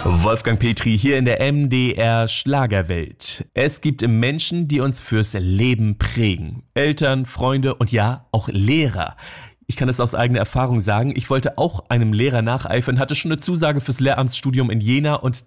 Wolfgang Petri hier in der MDR Schlagerwelt. Es gibt Menschen, die uns fürs Leben prägen. Eltern, Freunde und ja, auch Lehrer. Ich kann es aus eigener Erfahrung sagen, ich wollte auch einem Lehrer nacheifern, hatte schon eine Zusage fürs Lehramtsstudium in Jena und